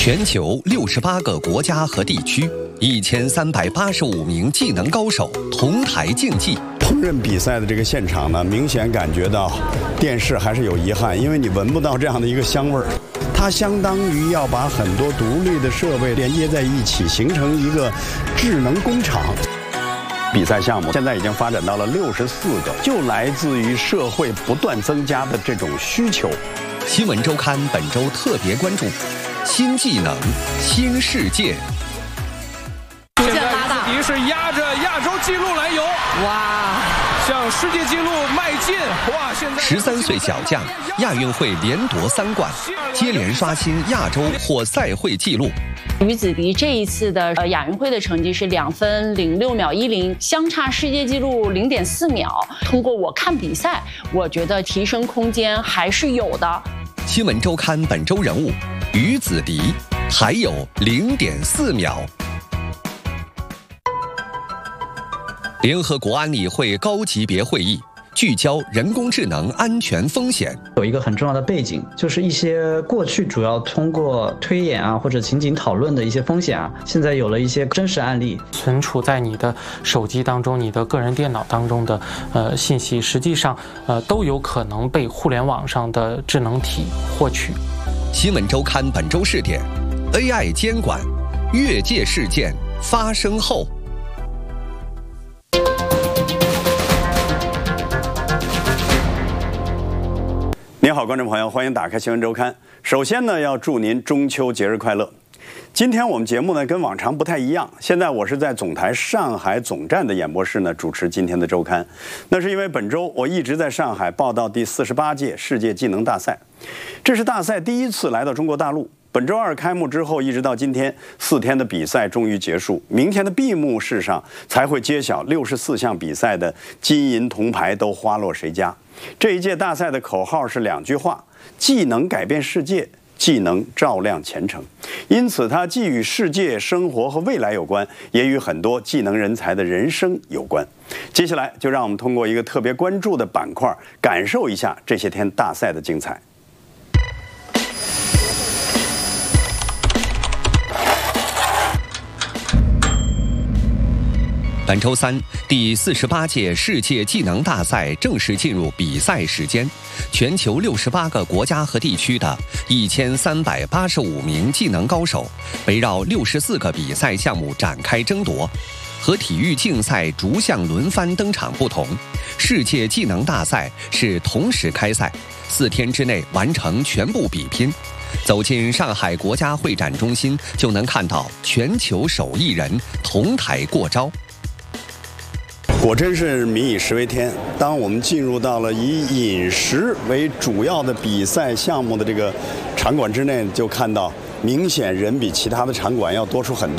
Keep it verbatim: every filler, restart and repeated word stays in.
全球六十八个国家和地区，一千三百八十五名技能高手同台竞技。 烹饪比赛的这个现场呢，明显感觉到电视还是有遗憾，因为你闻不到这样的一个香味儿。它相当于要把很多独立的设备连接在一起，形成一个智能工厂。比赛项目现在已经发展到了六十四个，就来自于社会不断增加的这种需求。 新闻周刊本周特别关注新技能、新世界。 现在无敌是压着亚洲纪录来游，哇，向世界纪录迈进，哇！现在十三岁小将，亚运会连夺三冠，接连刷新亚洲或赛会纪录。 于子迪这一次的呃亚运会的成绩是两分零六秒一零，相差世界纪录零点四秒。通过我看比赛，我觉得提升空间还是有的。 新闻周刊本周人物于子迪，还有零点四秒。联合国安理会高级别会议聚焦人工智能安全风险。 有一个很重要的背景，就是一些过去主要通过推演啊或者情景讨论的一些风险啊，现在有了一些真实案例。 存储在你的手机当中、你的个人电脑当中的呃信息，实际上呃都有可能被互联网上的智能体获取。 新闻周刊本周试点 A I 监管越界事件发生后。 您好，观众朋友，欢迎打开新闻周刊。首先呢，要祝您中秋节日快乐。今天我们节目呢跟往常不太一样，现在我是在总台上海总站的演播室呢主持今天的周刊。那是因为本周我一直在上海报道第四十八届世界技能大赛，这是大赛第一次来到中国大陆。本周二开幕之后，一直到今天四天的比赛终于结束，明天的闭幕式上才会揭晓六十四项比赛的金银铜牌都花落谁家。这一届大赛的口号是两句话：技能改变世界，技能照亮前程。因此它既与世界生活和未来有关，也与很多技能人才的人生有关。接下来就让我们通过一个特别关注的板块，感受一下这些天大赛的精彩。 本周三，第四十八届世界技能大赛正式进入比赛时间。全球六十八个国家和地区的一千三百八十五名技能高手，围绕六十四个比赛项目展开争夺。和体育竞赛逐项轮番登场不同，世界技能大赛是同时开赛，四天之内完成全部比拼。走进上海国家会展中心，就能看到全球手艺人同台过招。 果真是民以食为天。当我们进入到了以饮食为主要的比赛项目的这个场馆之内，就看到明显人比其他的场馆要多出很多。